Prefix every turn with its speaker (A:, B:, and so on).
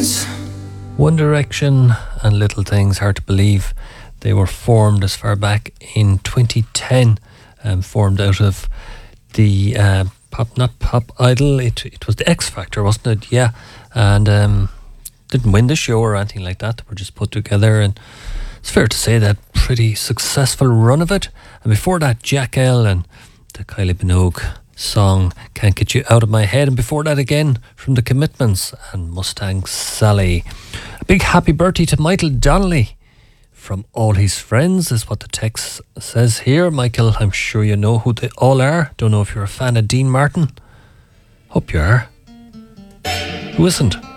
A: One Direction and Little Things, hard to believe. They were formed as far back in 2010, formed out of the not Pop Idol, it was the X Factor, wasn't it? Yeah, and didn't win the show or anything like that. They were just put together, and it's fair to say that pretty successful run of it. And before that, Jack L and the Kylie Minogue song Can't Get You Out of My Head, and before that again from The Commitments and Mustang Sally. A big happy birthday to Michael Donnelly from all his friends is what the text says here. Michael, I'm sure you know who they all are. Don't know if you're a fan of Dean Martin. Hope you are. Who isn't?